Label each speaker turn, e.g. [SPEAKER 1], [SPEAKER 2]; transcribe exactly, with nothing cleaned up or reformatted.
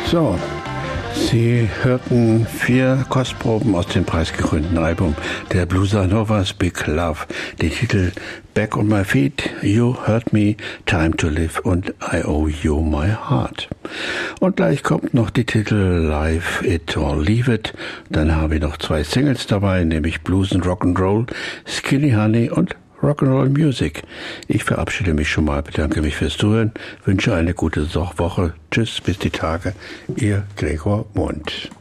[SPEAKER 1] So, Sie hörten vier Kostproben aus dem preisgekrönten Album der Bluesa Novas Big Love. Die Titel Back on My Feet, You Hurt Me, Time to Live und I Owe You My Heart. Und gleich kommt noch die Titel Live It or Leave It. Dann haben wir noch zwei Singles dabei, nämlich Blues and Rock'n'Roll, Skinny Honey und Rock'n'Roll Music. Ich verabschiede mich schon mal, bedanke mich fürs Zuhören, wünsche eine gute Woche. Tschüss, bis die Tage. Ihr Gregor Mund.